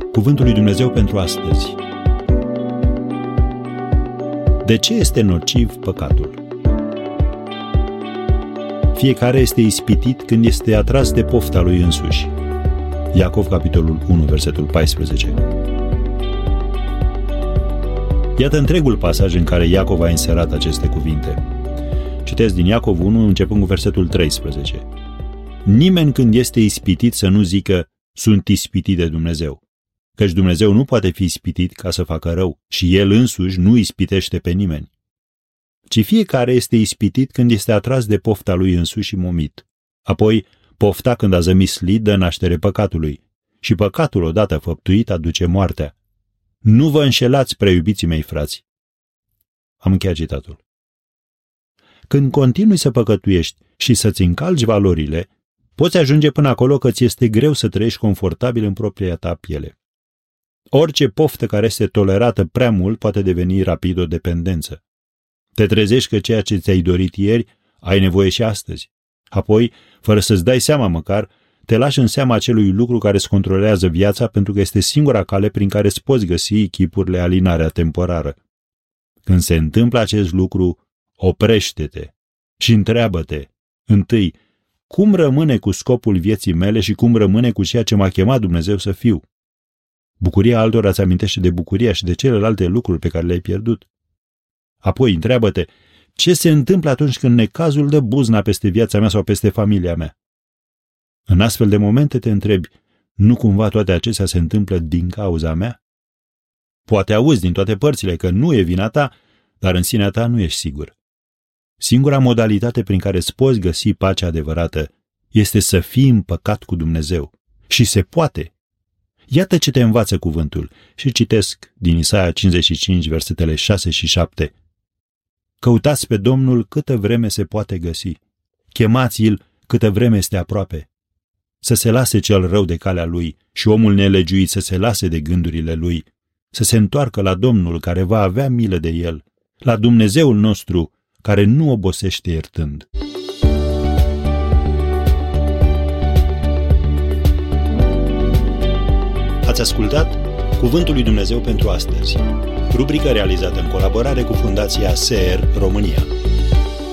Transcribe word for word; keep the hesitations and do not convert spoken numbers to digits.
Cuvântul lui Dumnezeu pentru astăzi. De ce este nociv păcatul? Fiecare este ispitit când este atras de pofta lui însuși. Iacov, capitolul unu, versetul paisprezece. Iată întregul pasaj în care Iacov a inserat aceste cuvinte. Citesc din Iacov unu, începând cu versetul treisprezece. Nimeni când este ispitit să nu zică, sunt ispitit de Dumnezeu. Căci Dumnezeu nu poate fi ispitit ca să facă rău și El însuși nu ispitește pe nimeni. Ci fiecare este ispitit când este atras de pofta lui însuși și momit. Apoi, pofta când a zămislit dă naștere păcatului și păcatul odată făptuit aduce moartea. Nu vă înșelați, preiubiții mei frați. Am încheiat citatul. Când continui să păcătuiești și să-ți încalci valorile, poți ajunge până acolo că ți este greu să trăiești confortabil în propria ta piele. Orice poftă care este tolerată prea mult poate deveni rapid o dependență. Te trezești că ceea ce ți-ai dorit ieri ai nevoie și astăzi. Apoi, fără să-ți dai seama măcar, te lași în seama acelui lucru care îți controlează viața pentru că este singura cale prin care îți poți găsi chipurile alinarea temporară. Când se întâmplă acest lucru, oprește-te și întreabă-te, întâi, cum rămâne cu scopul vieții mele și cum rămâne cu ceea ce m-a chemat Dumnezeu să fiu? Bucuria altora îți amintește de bucuria și de celelalte lucruri pe care le-ai pierdut. Apoi întreabă-te, ce se întâmplă atunci când necazul dă buzna peste viața mea sau peste familia mea? În astfel de momente te întrebi, nu cumva toate acestea se întâmplă din cauza mea? Poate auzi din toate părțile că nu e vina ta, dar în sinea ta nu ești sigur. Singura modalitate prin care îți poți găsi pacea adevărată este să fii împăcat cu Dumnezeu. Și se poate. Iată ce te învață cuvântul și citesc din Isaia cincizeci și cinci, versetele șase și șapte. Căutați pe Domnul câtă vreme se poate găsi. Chemați-l câtă vreme este aproape. Să se lase cel rău de calea lui și omul nelegiuit să se lase de gândurile lui, să se întoarcă la Domnul care va avea milă de el, la Dumnezeul nostru care nu obosește iertând. Ați ascultat Cuvântul lui Dumnezeu pentru astăzi, rubrică realizată în colaborare cu Fundația S E R România.